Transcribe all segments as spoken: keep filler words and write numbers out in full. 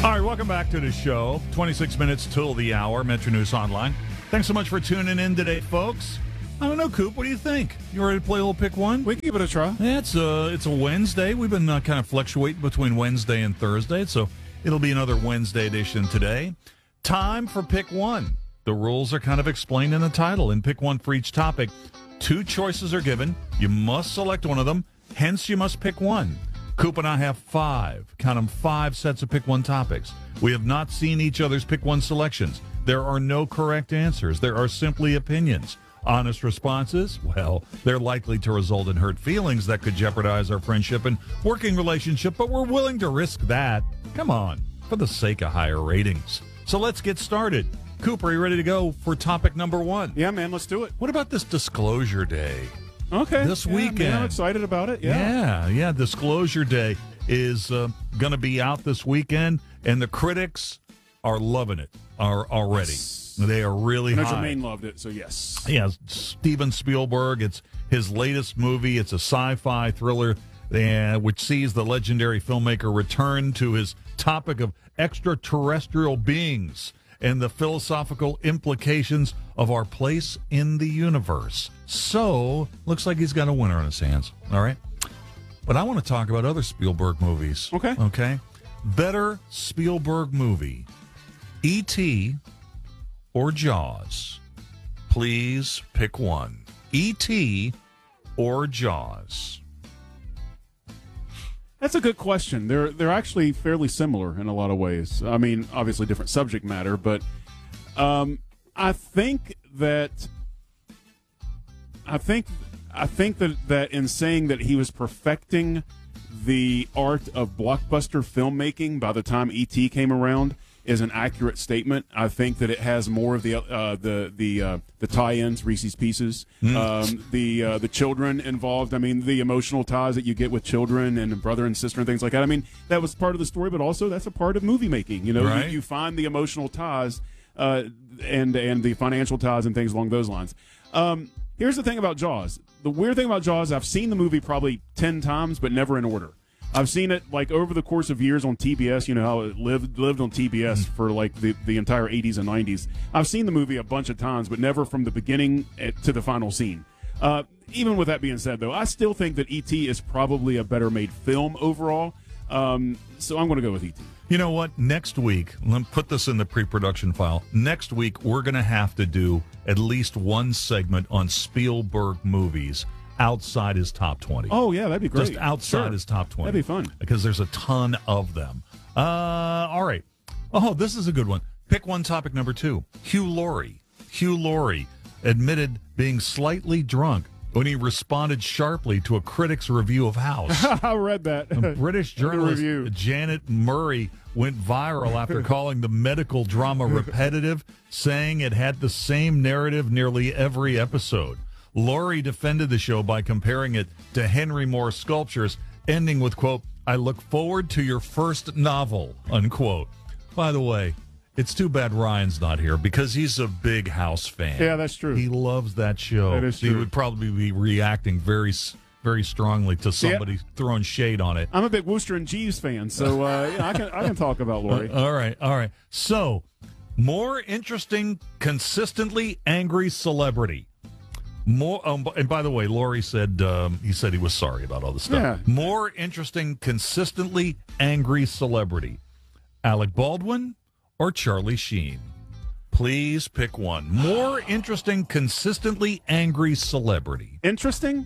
All right, welcome back to the show. twenty-six minutes till the hour, Metro News Online. Thanks so much for tuning in today, folks. I don't know, Coop, what do you think? You ready to play a little pick one? We can give it a try. Yeah, it's a, it's a Wednesday. We've been uh, kind of fluctuating between Wednesday and Thursday, so it'll be another Wednesday edition today. Time for pick one. The rules are kind of explained in the title. In pick one for each topic, two choices are given. You must select one of them, hence you must pick one. Coop and I have five, count them, five sets of pick one topics. We have not seen each other's pick one selections. There are no correct answers. There are simply opinions. Honest responses, well, they're likely to result in hurt feelings that could jeopardize our friendship and working relationship, but we're willing to risk that. Come on, for the sake of higher ratings. So let's get started. Coop, are you ready to go for topic number one? Yeah, man, let's do it. What about this Disclosure Day? Okay. This yeah, weekend. Man, I'm excited about it. Yeah. Yeah, yeah. Disclosure Day is uh, going to be out this weekend, and the critics are loving it are already. Yes. They are really and high. Jermaine loved it, so yes. Yeah, Steven Spielberg. It's his latest movie. It's a sci-fi thriller uh, which sees the legendary filmmaker return to his topic of extraterrestrial beings and the philosophical implications of our place in the universe. So, looks like he's got a winner on his hands. All right? But I want to talk about other Spielberg movies. Okay. Okay? Better Spielberg movie. E T or Jaws? Please pick one. E T or Jaws? That's a good question. They're they're actually fairly similar in a lot of ways. I mean, obviously different subject matter, but um, I think that I think I think that, that in saying that he was perfecting the art of blockbuster filmmaking by the time E T came around is an accurate statement. I think that it has more of the uh, the the uh, the tie-ins, Reese's Pieces, mm. um, the uh, the children involved. I mean, the emotional ties that you get with children and brother and sister and things like that. I mean, that was part of the story, but also that's a part of movie making. You know, right. you, you find the emotional ties uh, and and the financial ties and things along those lines. Um, here's the thing about Jaws. The weird thing about Jaws, I've seen the movie probably ten times, but never in order. I've seen it like over the course of years on T B S. You know how it lived lived on T B S for like the, the entire eighties and nineties. I've seen the movie a bunch of times, but never from the beginning to the final scene. Uh, even with that being said, though, I still think that E T is probably a better made film overall. Um, so I'm going to go with E T. You know what? Next week, let me put this in the pre-production file. Next week, we're going to have to do at least one segment on Spielberg movies outside his top twenty. Oh, yeah, that'd be great. Just outside sure. his top twenty. That'd be fun. Because there's a ton of them. Uh, all right. Oh, this is a good one. Pick one topic number two. Hugh Laurie. Hugh Laurie admitted being slightly drunk when he responded sharply to a critic's review of House. I read that. A British journalist review. Janet Murray went viral after calling the medical drama repetitive, saying it had the same narrative nearly every episode. Laurie defended the show by comparing it to Henry Moore's Sculptures, ending with, quote, "I look forward to your first novel," unquote. By the way, it's too bad Ryan's not here because he's a big House fan. Yeah, that's true. He loves that show. That is true. He would probably be reacting very, very strongly to somebody yeah. throwing shade on it. I'm a big Wooster and Jeeves fan, so uh, yeah, I can I can talk about Laurie. Uh, all right, all right. So, more interesting, consistently angry celebrity. More, um, and by the way, Laurie said um, he said he was sorry about all this stuff. Yeah. More interesting, consistently angry celebrity: Alec Baldwin or Charlie Sheen? Please pick one. More interesting, consistently angry celebrity. Interesting?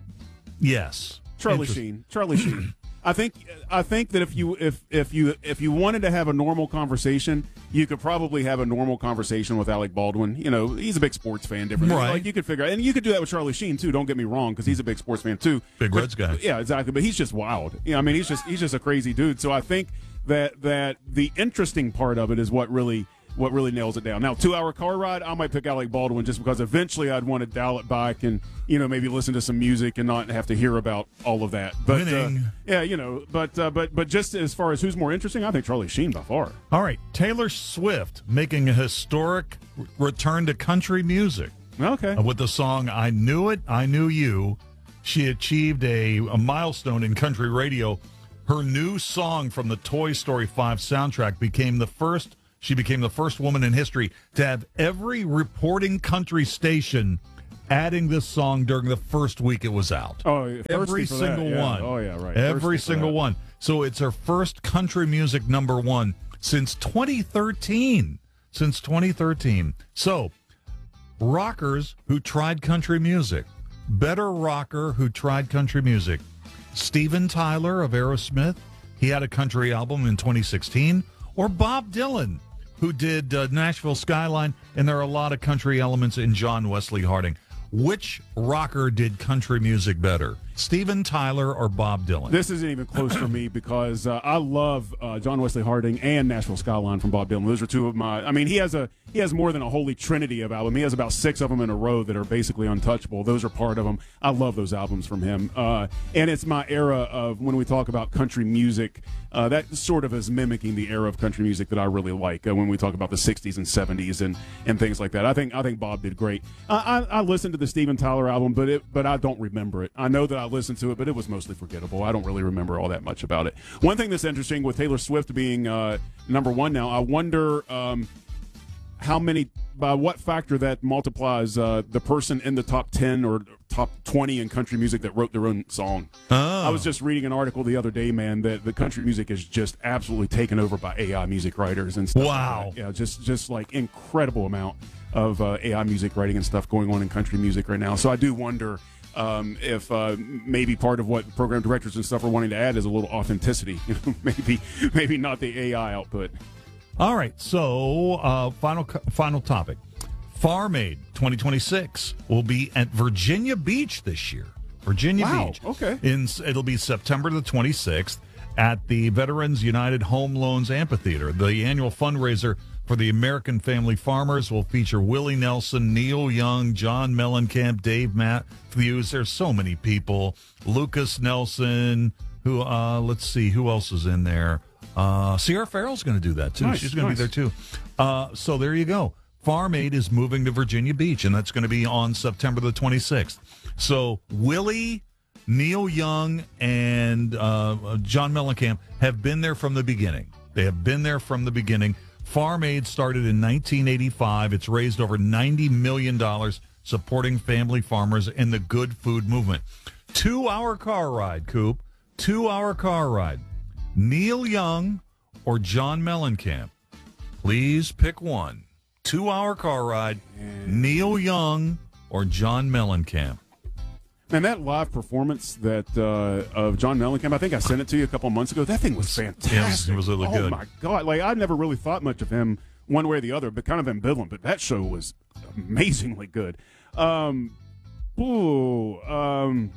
Yes, Charlie Interest- Sheen. Charlie Sheen. I think I think that if you if if you if you wanted to have a normal conversation, you could probably have a normal conversation with Alec Baldwin. You know, he's a big sports fan, different. Right. Like you could figure out, and you could do that with Charlie Sheen too. Don't get me wrong, because he's a big sports fan too. Big but, Reds guy. Yeah, exactly. But he's just wild. Yeah, I mean, he's just he's just a crazy dude. So I think that that the interesting part of it is what really. What really nails it down. Now, two-hour car ride, I might pick Alec Baldwin just because eventually I'd want to dial it back and, you know, maybe listen to some music and not have to hear about all of that. But Winning. Uh, yeah, you know, but uh, but but just as far as who's more interesting, I think Charlie Sheen by far. All right, Taylor Swift making a historic return to country music. Okay. Uh, with the song "I Knew It, I Knew You." She achieved a, a milestone in country radio Her new song from the Toy Story five soundtrack became the first. She became the first woman in history to have every reporting country station adding this song during the first week it was out. Oh, yeah, every for single that, yeah. one. Oh, yeah, right. Every Thirsty for single that. one. So it's her first country music number one since twenty thirteen. Since twenty thirteen. So, rockers who tried country music. Better rocker who tried country music. Steven Tyler of Aerosmith. He had a country album in twenty sixteen. Or Bob Dylan, who did uh, Nashville Skyline, and there are a lot of country elements in John Wesley Harding. Which rocker did country music better, Steven Tyler or Bob Dylan? This isn't even close for me because uh, I love uh, John Wesley Harding and Nashville Skyline from Bob Dylan. Those are two of my. I mean, he has a he has more than a holy trinity of albums. He has about six of them in a row that are basically untouchable. Those are part of them. I love those albums from him, uh, and it's my era of when we talk about country music. Uh, that sort of is mimicking the era of country music that I really like uh, when we talk about the sixties and seventies and, and things like that. I think I think Bob did great. Uh, I, I listened to the Steven Tyler album, but it but I don't remember it. I know that I listened to it, but it was mostly forgettable. I don't really remember all that much about it. One thing that's interesting with Taylor Swift being uh, number one now, I wonder um, how many, by what factor that multiplies uh, the person in the top ten or top twenty in country music that wrote their own song. Oh. I was just reading an article the other day, man, that the country music is just absolutely taken over by A I music writers and stuff. Wow. Like that. Yeah, just just like incredible amount of uh, A I music writing and stuff going on in country music right now. So I do wonder um, if uh, maybe part of what program directors and stuff are wanting to add is a little authenticity. You know, maybe maybe not the A I output. All right, so uh, final final topic. Farm Aid twenty twenty-six will be at Virginia Beach this year. Virginia Wow, Beach. okay. In, it'll be September the twenty-sixth at the Veterans United Home Loans Amphitheater. The annual fundraiser for the American Family Farmers will feature Willie Nelson, Neil Young, John Mellencamp, Dave Matthews. There's so many people. Lucas Nelson, who, uh, let's see, who else is in there? Uh, Sierra Farrell's going to do that, too. Nice, She's going nice. to be there, too. Uh, so there you go. Farm Aid is moving to Virginia Beach, and that's going to be on September the twenty-sixth. So Willie, Neil Young, and uh, John Mellencamp have been there from the beginning. They have been there from the beginning. Farm Aid started in nineteen eighty-five. It's raised over ninety million dollars supporting family farmers and the good food movement. Two-hour car ride, Coop. Two-hour car ride. Neil Young or John Mellencamp. Please pick one. Two-hour car ride, Neil Young or John Mellencamp. And that live performance that uh, of John Mellencamp, I think I sent it to you a couple months ago. That thing was fantastic. Yeah, it was- it was really oh good. my God. Like, I never really thought much of him one way or the other, but kind of ambivalent. But that show was amazingly good. Um, ooh, um,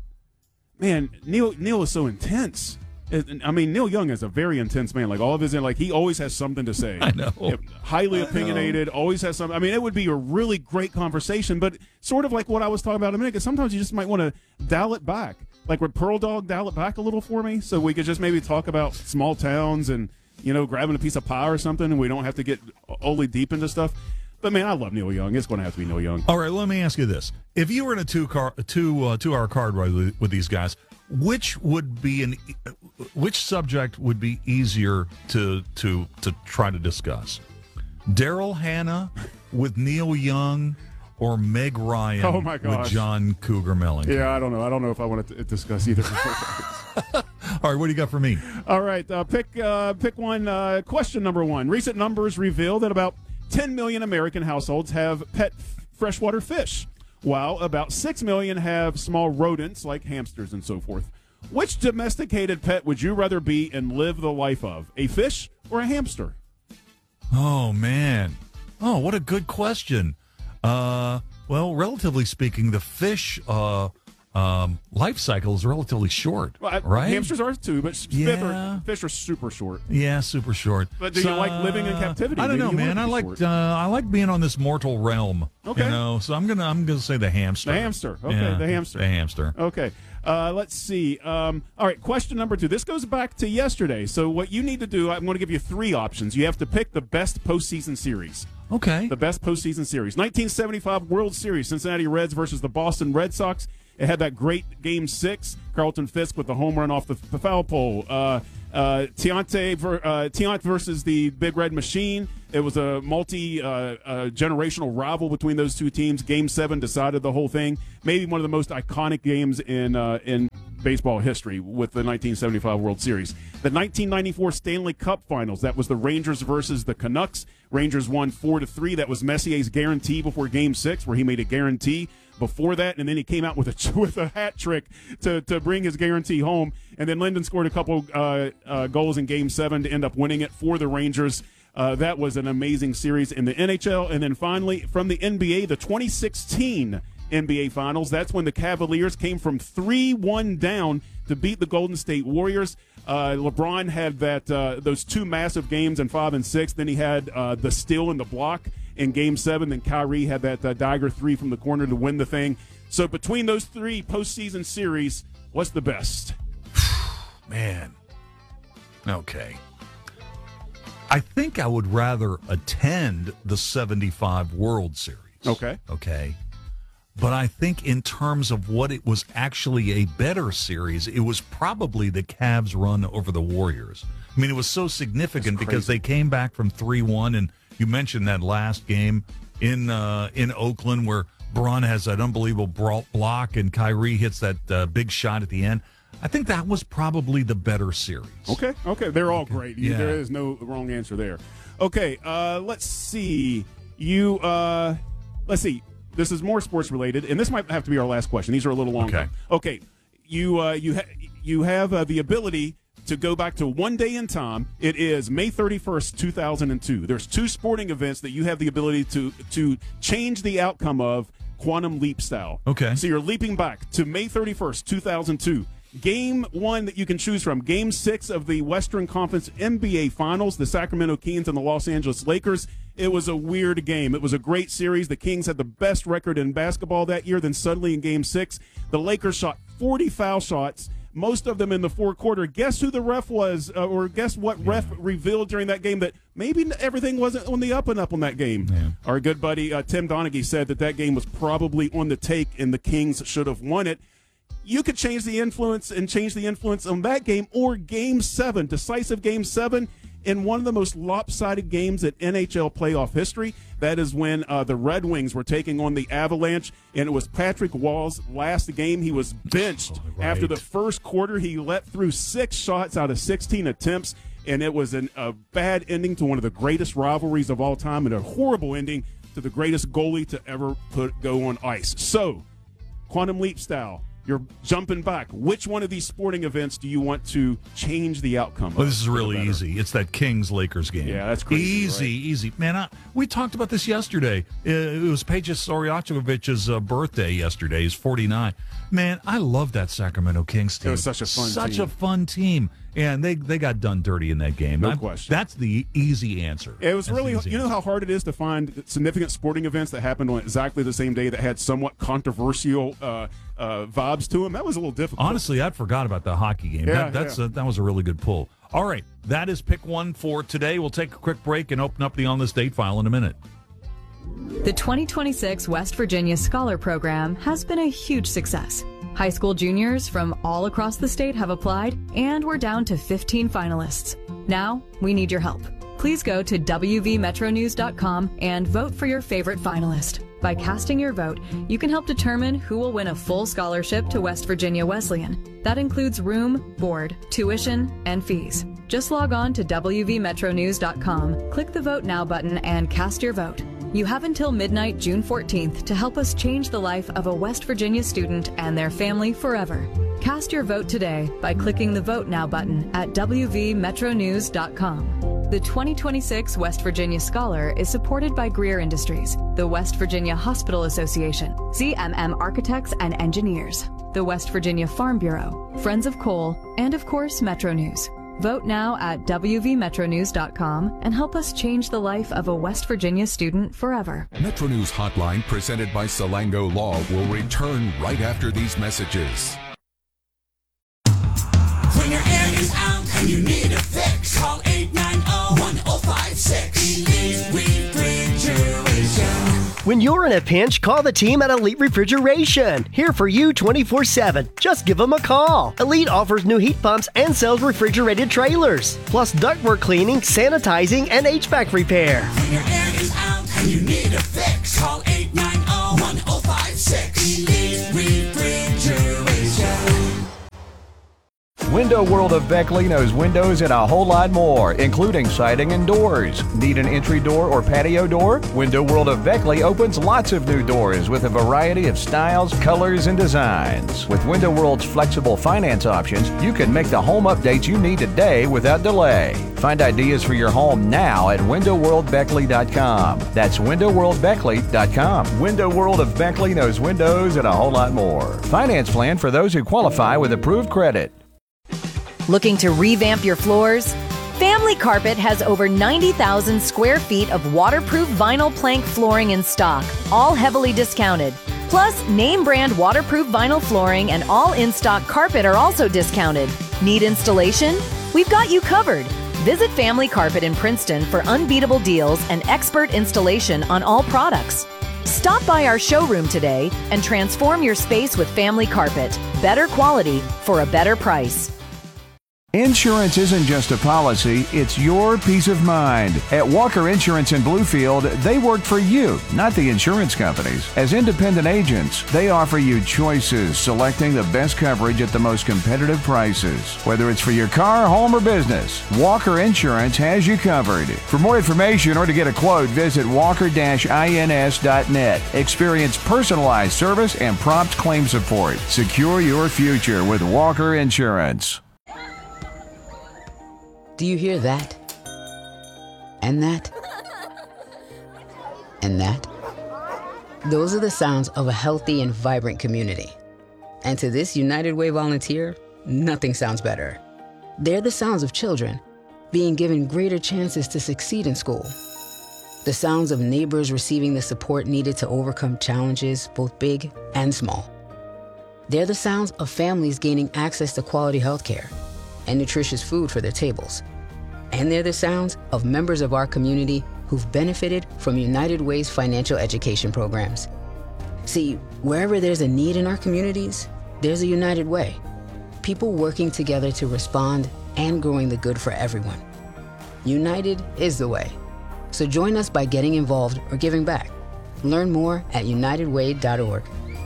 man, Neil Neil is so intense. It- I mean, Neil Young is a very intense man. Like, all of his, like, he always has something to say. I know. Yeah, highly I know. opinionated, always has something. I mean, it would be a really great conversation, but sort of like what I was talking about a minute ago. Sometimes you just might want to dial it back. Like, would Pearl Dog dial it back a little for me so we could just maybe talk about small towns and, you know, grabbing a piece of pie or something, and we don't have to get only deep into stuff. But, man, I love Neil Young. It's going to have to be Neil Young. All right, let me ask you this. If you were in a two car two uh, two hour car ride with, with these guys, which would be an which subject would be easier to to to try to discuss? Daryl Hannah with Neil Young or Meg Ryan Oh, my with gosh. John Cougar Mellencamp? Yeah, I don't know. I don't know if I want to discuss either. All right, what do you got for me? All right, uh, pick uh, pick one. Uh, question number one. Recent numbers reveal that about ten million American households have pet f- freshwater fish, while about six million have small rodents like hamsters and so forth. Which domesticated pet would you rather be and live the life of, a fish or a hamster? Oh, man. Oh, what a good question. Uh, well, relatively speaking, the fish uh, um, life cycle is relatively short, Well, I- right? Hamsters are too, but fish, Yeah. are, fish are super short. Yeah, super short. But do you like living in captivity? I don't Maybe know, you want man. it to I be like short. uh, I like being on this mortal realm. Okay. You know, so I'm gonna I'm gonna say the hamster. The hamster. Okay, Yeah, the hamster. The hamster. Okay. Uh, let's see. Um, all right, question number two. This goes back to yesterday. So what you need to do, I'm going to give you three options. You have to pick the best postseason series. Okay. The best postseason series. nineteen seventy-five World Series, Cincinnati Reds versus the Boston Red Sox. It had that great game six, Carlton Fisk with the home run off the, the foul pole. Uh, uh, Tiante, ver, uh, Tiant versus the Big Red Machine. It was a multi uh, uh, generational rival between those two teams. Game seven decided the whole thing. Maybe one of the most iconic games in uh, in baseball history with the nineteen seventy-five World Series. The nineteen ninety-four Stanley Cup Finals. That was the Rangers versus the Canucks. Rangers won four to three. That was Messier's guarantee before Game Six, where he made a guarantee before that, and then he came out with a with a hat trick to, to bring his guarantee home. And then Linden scored a couple uh, uh, goals in Game Seven to end up winning it for the Rangers. Uh, that was an amazing series in the N H L. And then finally, from the N B A, the twenty sixteen N B A Finals. That's when the Cavaliers came from three one down to beat the Golden State Warriors. Uh, LeBron had that uh, those two massive games in five and six. Then he had uh, the steal and the block in Game Seven. Then Kyrie had that uh, dagger three from the corner to win the thing. So between those three postseason series, what's the best? Man. Okay. I think I would rather attend the seventy-five World Series. Okay. Okay. But I think in terms of what it was actually a better series, it was probably the Cavs' run over the Warriors. I mean, it was so significant because they came back from three one, and you mentioned that last game in uh, in Oakland where Braun has that unbelievable block and Kyrie hits that uh, big shot at the end. I think that was probably the better series. Okay, okay. They're all okay. great. Yeah. There is no wrong answer there. Okay, uh, let's see. You, uh, let's see. This is more sports related, and this might have to be our last question. These are a little longer. Okay. Okay. You, uh, you, ha- you have uh, the ability to go back to one day in time. It is May thirty-first, two thousand two. There's two sporting events that you have the ability to to change the outcome of quantum leap style. Okay. So you're leaping back to May thirty-first, two thousand two. Game one that you can choose from, Game six of the Western Conference N B A Finals, the Sacramento Kings and the Los Angeles Lakers. It was a weird game. It was a great series. The Kings had the best record in basketball that year. Then suddenly in Game six, the Lakers shot forty foul shots, most of them in the fourth quarter. Guess who the ref was, uh, or guess what ref revealed during that game that maybe everything wasn't on the up and up on that game. Yeah. Our good buddy uh, Tim Donaghy said that that game was probably on the take and the Kings should have won it. You could change the influence and change the influence on that game or Game seven, decisive Game seven, in one of the most lopsided games in N H L playoff history. That is when uh, the Red Wings were taking on the Avalanche, and it was Patrick Wall's last game. He was benched oh, right. after the first quarter. He let through six shots out of sixteen attempts, and it was an, a bad ending to one of the greatest rivalries of all time and a horrible ending to the greatest goalie to ever put go on ice. So, quantum leap style. You're jumping back. Which one of these sporting events do you want to change the outcome well, of? This is really easy. It's that Kings-Lakers game. Yeah, that's crazy. Easy, right? easy. Man, I, we talked about this yesterday. It was Peja Stojakovic's uh, birthday yesterday. He's forty-nine. Man, I love that Sacramento Kings team. It was such a fun such team. a fun team. And they, they got done dirty in that game. No I, question. That's the easy answer. It was that's really, you know answer. how hard it is to find significant sporting events that happened on exactly the same day that had somewhat controversial uh, uh, vibes to them? That was a little difficult. Honestly, I'd forgot about the hockey game. Yeah, that, that's yeah. A, that was a really good pull. All right, that is pick one for today. We'll take a quick break and open up the On This Date file in a minute. The twenty twenty-six West Virginia Scholar Program has been a huge success. High school juniors from all across the state have applied, and we're down to fifteen finalists. Now, we need your help. Please go to W V metro news dot com and vote for your favorite finalist. By casting your vote, you can help determine who will win a full scholarship to West Virginia Wesleyan. That includes room, board, tuition, and fees. Just log on to W V metro news dot com, click the Vote Now button, and cast your vote. You have until midnight, June fourteenth, to help us change the life of a West Virginia student and their family forever. Cast your vote today by clicking the Vote Now button at W V metro news dot com. The twenty twenty-six West Virginia Scholar is supported by Greer Industries, the West Virginia Hospital Association, Z M M Architects and Engineers, the West Virginia Farm Bureau, Friends of Coal, and of course, Metro News. Vote now at W V metro news dot com and help us change the life of a West Virginia student forever. Metro News Hotline, presented by Salango Law, will return right after these messages. When your air is out and you need a fix, call eight nine zero, one zero five six. Elite Refrigeration. When When you're in a pinch, call the team at Elite Refrigeration. Here for you twenty-four seven. Just give them a call. Elite offers new heat pumps and sells refrigerated trailers, plus ductwork cleaning, sanitizing, and H V A C repair. When your air is out and you need a fix, call eight nine zero, one zero five six. Elite Refrigeration. Window World of Beckley knows windows and a whole lot more, including siding and doors. Need an entry door or patio door? Window World of Beckley opens lots of new doors with a variety of styles, colors, and designs. With Window World's flexible finance options, you can make the home updates you need today without delay. Find ideas for your home now at window world beckley dot com. That's window world beckley dot com. Window World of Beckley knows windows and a whole lot more. Finance plan for those who qualify with approved credit. Looking to revamp your floors? Family Carpet has over ninety thousand square feet of waterproof vinyl plank flooring in stock, all heavily discounted. Plus, name brand waterproof vinyl flooring and all in-stock carpet are also discounted. Need installation? We've got you covered. Visit Family Carpet in Princeton for unbeatable deals and expert installation on all products. Stop by our showroom today and transform your space with Family Carpet. Better quality for a better price. Insurance isn't just a policy, it's your peace of mind. At Walker Insurance in Bluefield, they work for you, not the insurance companies. As independent agents, they offer you choices, selecting the best coverage at the most competitive prices. Whether it's for your car, home, or business, Walker Insurance has you covered. For more information or to get a quote, visit walker dash ins dot net. Experience personalized service and prompt claim support. Secure your future with Walker Insurance. Do you hear that? And that? And that? Those are the sounds of a healthy and vibrant community. And to this United Way volunteer, nothing sounds better. They're the sounds of children being given greater chances to succeed in school. The sounds of neighbors receiving the support needed to overcome challenges, both big and small. They're the sounds of families gaining access to quality health care and nutritious food for their tables. And they're the sounds of members of our community who've benefited from United Way's financial education programs. See, wherever there's a need in our communities, there's a United Way. People working together to respond and growing the good for everyone. United is the way. So join us by getting involved or giving back. Learn more at united way dot org.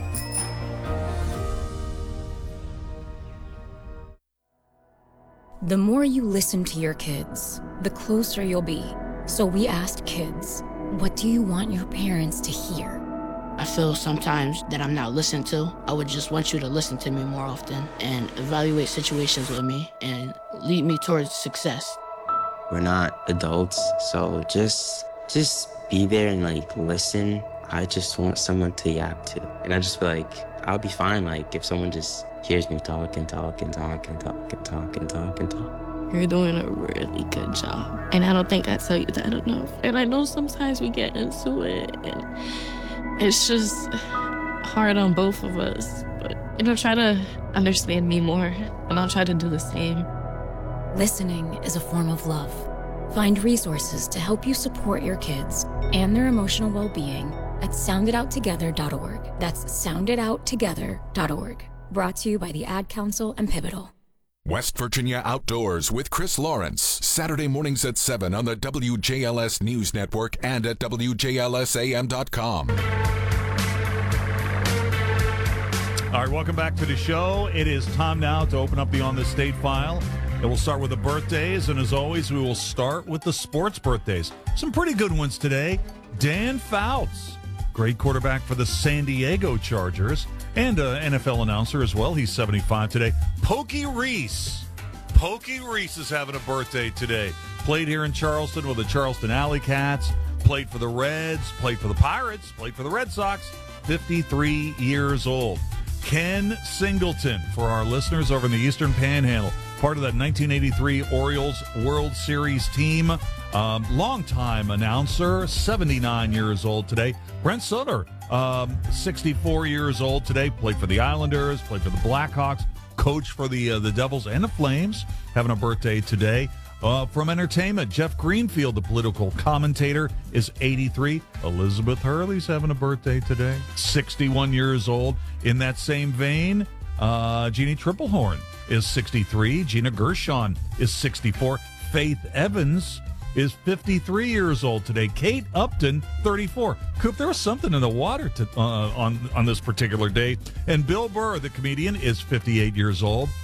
The more you listen to your kids, the closer you'll be. So we asked kids, what do you want your parents to hear? I feel sometimes that I'm not listened to. I would just want you to listen to me more often and evaluate situations with me and lead me towards success. We're not adults, so just just be there and like listen. I just want someone to yap to. And I just feel like I'll be fine like if someone just hears me talk and talk and talk and talk and talk and talk and talk. You're doing a really good job. And I don't think I tell you that enough. And I know sometimes we get into it and it's just hard on both of us. But, you know, try to understand me more and I'll try to do the same. Listening is a form of love. Find resources to help you support your kids and their emotional well-being at sound it out together dot org. That's sound it out together dot org. Brought to you by the Ad Council and Pivotal. West Virginia Outdoors with Chris Lawrence. Saturday mornings at seven on the W J L S News Network and at W J L S A M dot com. All right, welcome back to the show. It is time now to open up the On the State file. And we'll start with the birthdays. And as always, we will start with the sports birthdays. Some pretty good ones today. Dan Fouts, great quarterback for the San Diego Chargers. And an N F L announcer as well. He's seventy-five today. Pokey Reese. Pokey Reese is having a birthday today. Played here in Charleston with the Charleston Alley Cats. Played for the Reds. Played for the Pirates. Played for the Red Sox. fifty-three years old. Ken Singleton, for our listeners over in the Eastern Panhandle. Part of that nineteen eighty-three Orioles World Series team. Um, longtime announcer, seventy-nine years old today. Brent Sutter, um, sixty-four years old today. Played for the Islanders, played for the Blackhawks, coach for the uh, the Devils and the Flames. Having a birthday today. Uh, from entertainment, Jeff Greenfield, the political commentator, is eighty-three. Elizabeth Hurley's having a birthday today, sixty-one years old. In that same vein, uh, Jeannie Triplehorn is sixty-three. Gina Gershon is sixty-four. Faith Evans is fifty-three years old today. Kate Upton, thirty-four. Coop, there was something in the water to, uh, on, on this particular day. And Bill Burr, the comedian, is fifty-eight years old.